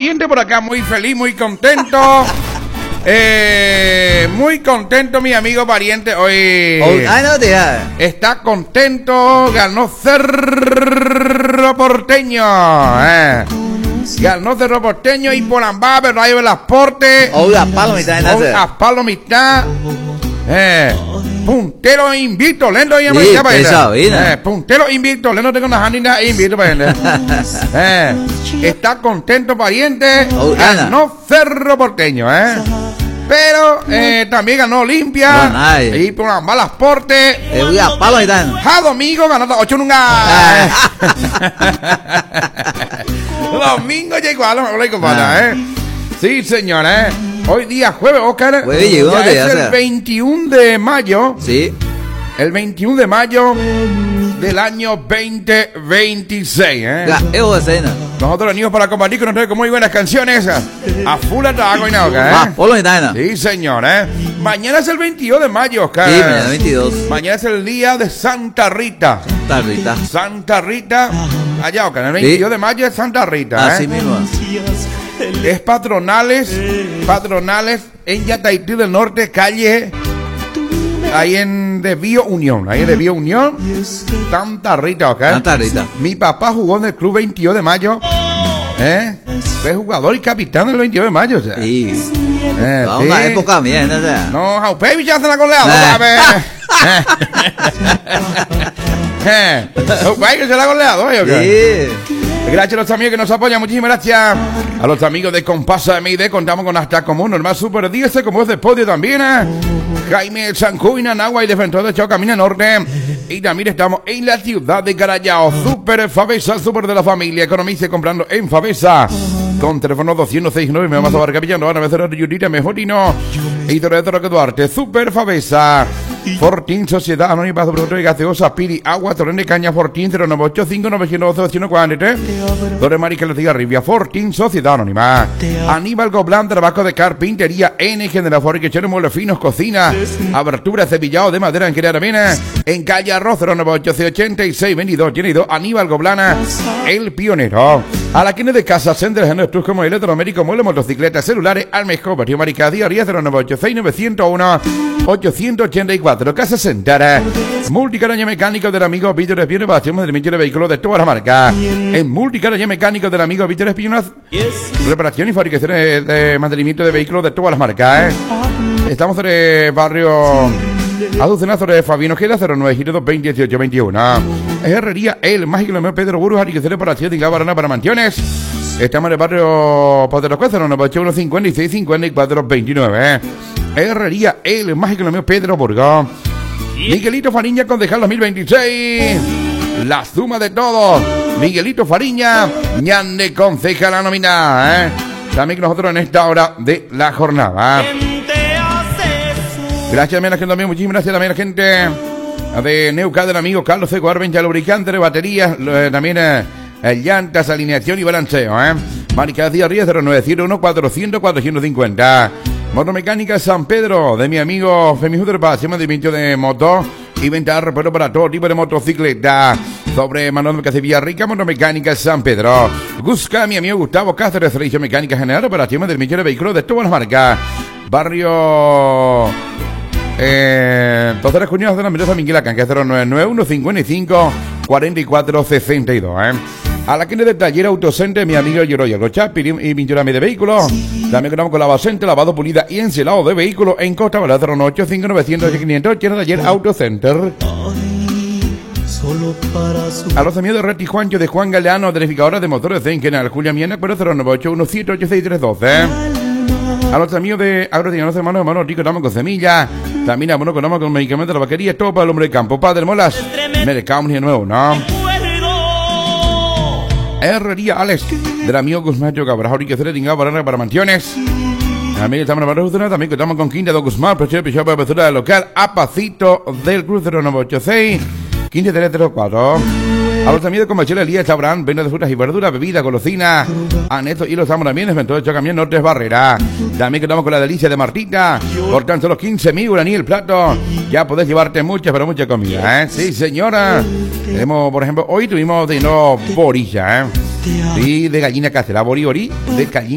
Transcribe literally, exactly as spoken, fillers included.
ambiente por acá, muy feliz, muy contento. Eh, muy contento mi amigo pariente hoy. Oh, ah, no te da. Está contento, ganó Cerro Porteño. Eh. Ganó Cerro Porteño y por ambas, pero Rayo del Asporte. Oh, las palomitas en Con hacer. las palomitas. Eh. Puntero invicto, lento y Sí, americano para pesado, él. mira. Eh, puntero invicto, lento tengo una handina invicto para él. Eh, está contento pariente, Oh, Ana. ganó Cerro Porteño, eh. Pero eh, también ganó Olimpia No, nadie. y por las balas porte. Eh, voy a palomitas. A domingo ganó ocho nunca. Ah. Domingo llegó a los compadre, eh. Sí, señora, eh. Hoy día jueves, Oscar. Jueves llegó, ya te es hace. el veintiuno de mayo. Sí. El veintiuno de mayo del año veinte veintiséis, ¿eh? Ya, eso es cena. Nosotros venimos para compartir con ustedes con muy buenas canciones. A full trabajo y nada, Ah, ¿eh? palomitas. Sí, señor, ¿eh? Mañana es el veintidós de mayo, Oscar. Sí, mañana veintidós. Mañana es el día de Santa Rita. Tardita. Santa Rita. Allá, Oscar. El veintidós de mayo es Santa Rita, ¿eh? Así mismo. Es patronales, patronales en Yataití del Norte, calle, ahí en de Bio Unión, ahí en de Bio Unión, Santa Rita, ¿ok? Santa Rita. Mi papá jugó en el club veintidós de mayo, ¿eh? Fue jugador y capitán del veintidós de mayo, o sea. Sí. Eh, Va sí. una época bien, no sé. No, Jaupevi ya se la goleado, Eh. ¿sabes? Eh, Jaupevi se la goleado, ¿ok? Sí. Gracias a los amigos que nos apoyan, muchísimas gracias a los amigos de Compasa M I D. Contamos con hasta como un normal super diez, como es de podio también, ¿eh? Jaime Sancuy, Nanagua y Defensor de Chao Camina Norte. Y también estamos en la ciudad de Carayao. Super Favesa, super de la familia. Economice comprando en Favesa. Con teléfono doscientos sesenta y nueve, me vamos a barcar pillando. Ahora me cerro de Yurita, Mejorino. Y Torre de Roque Duarte. Super Favesa. Fortín, Sociedad Anónima de Productos y Gaseosa, Piri, Agua, Torrent de Caña, Fortín, cero nueve ocho cinco nueve uno dos uno cuatro tres. Torre Marica, Lucía Rivia, Fortín, Sociedad Anónima. Aníbal Goblán, trabajo de carpintería, N G de la Fábrica, Chero, Muebles Finos, Cocina, Abertura, Cepillado de Madera en Querétaro, en Calle Arroz, cero nueve ocho ochenta y seis veintidós, tiene dos, Aníbal Goblana, el pionero. A la quienes de casa, Sender, Genes, Tus como Electromédico, Muebles, Motocicletas, Celulares, Almejó, Barrio Marica, Día Ría, cero nueve ocho seis nueve cero uno ocho ocho cuatro. Casa Centara, Multicaraña Mecánico del amigo Víctor Espino, Bastión de de vehículos de todas las marcas. En Multicaraña Mecánico del amigo Víctor Espino, reparación y fabricación de mantenimiento de vehículos de todas las marcas, ¿eh? Estamos en el barrio Aducenazo de Fabiano Gera, cero nueve dos veinte dieciocho veintiuno. Herrería El Mágico de Pedro Burgos, Ariquecero para Ciudad y Barana para Mansiones. Estamos en el barrio Poderosco, cero nueve ocho uno cincuenta y seis cincuenta y cuatro veintinueve. ¿eh? Herrería El Mágico de Pedro Burgos. Miguelito Fariña, concejal dos mil veintiséis. La suma de todos. Miguelito Fariña, ñande concejal la nominada, ¿eh? También nosotros en esta hora de la jornada. Gracias también a la gente también, muchísimas gracias también a la gente de Neuca, del amigo Carlos Seco Arbencha, lubricante de baterías, eh, también eh, llantas, alineación y balanceo, ¿eh? Marica Díaz Ríos, cero nueve cero uno cuatrocientos cuatrocientos cincuenta. Motomecánica San Pedro, de mi amigo Femijuder Paz, mantenimiento de moto y venta de repuesto para todo tipo de motocicleta. Sobre Manuel de Villarrica, Motomecánica San Pedro. Busca a mi amigo Gustavo Cáceres, servicio mecánica general, operación de de vehículos de todas las marcas. Barrio eh, Tercera Junio de la Mendoza Minguilacán, que es cero nueve nueve uno cincuenta y cinco cuarenta y cuatro sesenta y dos, ¿eh? A la quien de taller Autocenter, mi amigo Yoroya Rocha, y pintura de vehículos. También contamos con lavacente, lavado, pulida y encelado de vehículos en Costa Bala, cero nueve ocho cinco nueve cero cero quinientos, tiene taller Autocenter. A los amigos de Reti Juancho de Juan Galeano, verificadora de motores de Engenal, Julia Miena, pero cero nueve ocho uno siete ocho seis tres uno dos. A los amigos de Agrotillanos Hermanos, hermanos ricos, estamos con semilla. También abono contamos con medicamentos de la vaquería, todo para el hombre de campo. Padre Molas, Mercado de nuevo, ¿no? Herrería Alex, del amigo Guzmán Cabral, que se le tenga para para mansiones. También estamos en la también contamos con Quinta de Guzmán, precio de para apertura del local, Apacito del Cruz cero nueve ocho seis quince tres cero cuatro. A los amigos de Comachela Elías, Chabrán, venta de frutas y verduras, bebida, golosina, Aneto y los estamos también, evento de Chocamión Norte Barrera. También contamos con la delicia de Martita, por tan solo quince mil guaraní el plato. Ya podés llevarte mucha, pero mucha comida, ¿eh? Sí, señora. Tenemos, por ejemplo, hoy tuvimos de no borilla, ¿eh? Sí, de gallina casera, bori, bori, de gallina.